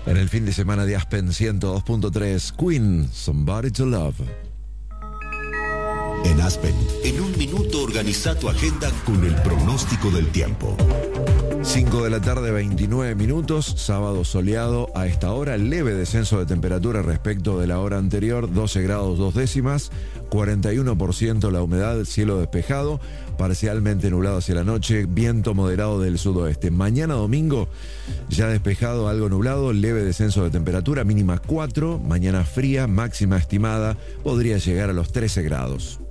En el fin de semana de Aspen 102.3, Queen, Somebody to Love. En Aspen, en un minuto organiza tu agenda con el pronóstico del tiempo. 5 de la tarde, 29 minutos, sábado soleado. A esta hora, leve descenso de temperatura respecto de la hora anterior, 12 grados 2 décimas, 41% la humedad, cielo despejado, parcialmente nublado hacia la noche, viento moderado del sudoeste. Mañana domingo, ya despejado, algo nublado, leve descenso de temperatura, mínima 4, mañana fría, máxima estimada, podría llegar a los 13 grados.